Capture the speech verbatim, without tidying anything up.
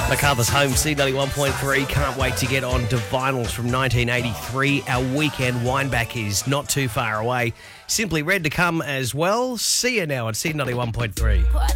MacArthur's Home, C ninety-one point three. Can't wait to get on to vinyls from nineteen eighty-three. Our weekend wineback is not too far away. Simply Red to come as well. See you now at C ninety-one point three.